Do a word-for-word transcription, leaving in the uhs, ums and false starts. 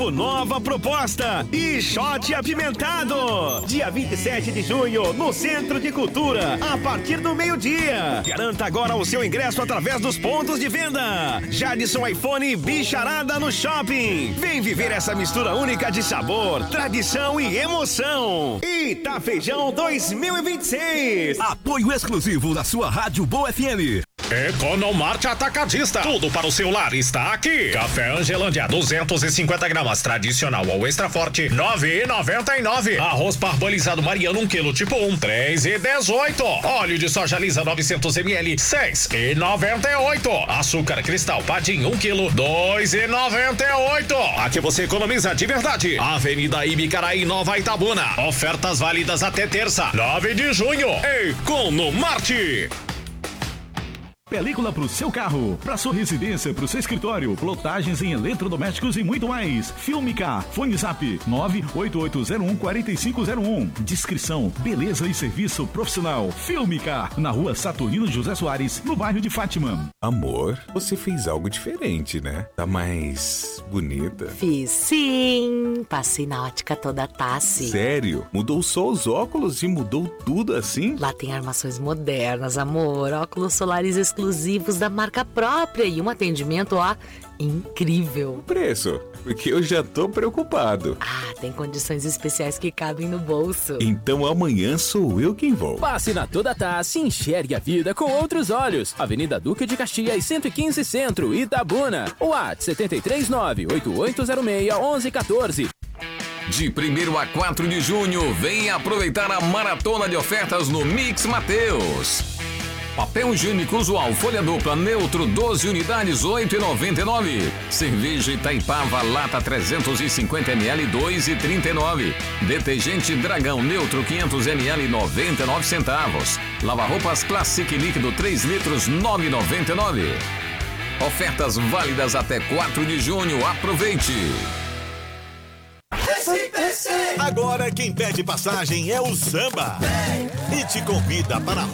Nova proposta e shot apimentado. Dia vinte e sete de junho, no Centro de Cultura, a partir do meio-dia. Garanta agora o seu ingresso através dos pontos de venda. Jadson iPhone e Bicharada no shopping. Vem viver essa mistura única de sabor, tradição e emoção. Itafejão dois mil e vinte e seis. Apoio exclusivo da sua Rádio Boa F M. Economarte Atacadista. Tudo para o seu lar está aqui. Café Angelândia, duzentos e cinquenta gramas, tradicional ou extra forte, nove reais e noventa e nove centavos. Arroz parbolizado Mariano, um quilo tipo um, três reais e dezoito centavos. Óleo de soja lisa, novecentos mililitros, seis reais e noventa e oito centavos. Açúcar cristal Padim, um quilo, dois reais e noventa e oito centavos. Aqui você economiza de verdade. Avenida Ibicaraí, Nova Itabuna. Ofertas válidas até terça, nove de junho. Economarte. Película pro seu carro, pra sua residência, pro seu escritório, plotagens em eletrodomésticos e muito mais. Filmica, Fone Zap nove oito oito zero um quatro cinco zero um. Descrição, beleza e serviço profissional. Filmica, na rua Saturnino José Soares, no bairro de Fátima. Amor, você fez algo diferente, né? Tá mais bonita. Fiz sim, passei na ótica toda Tassi. Sério? Mudou só os óculos e mudou tudo assim? Lá tem armações modernas, amor, óculos solares exclusivos. exclusivos da marca própria e um atendimento, ó, incrível. Preço? Porque eu já tô preocupado. Ah, tem condições especiais que cabem no bolso. Então amanhã sou eu quem vou. Passe na Toda Tassi e enxergue a vida com outros olhos. Avenida Duque de Caxias, cento e quinze Centro, Itabuna. WhatsApp sete três nove, oito oito zero seis, um um um quatro. De primeiro a quatro de junho, venha aproveitar a maratona de ofertas no Mix Mateus. Papel higiênico usual, folha dupla, neutro, doze unidades, oito reais e noventa e nove centavos. Cerveja Itaipava, lata trezentos e cinquenta mililitros, dois reais e trinta e nove centavos. Detergente Dragão, neutro, quinhentos mililitros, noventa e nove centavos. Lava-roupas Classic líquido, três litros, nove reais e noventa e nove centavos. Ofertas válidas até quatro de junho. Aproveite! Agora quem pede passagem é o Samba e te convida para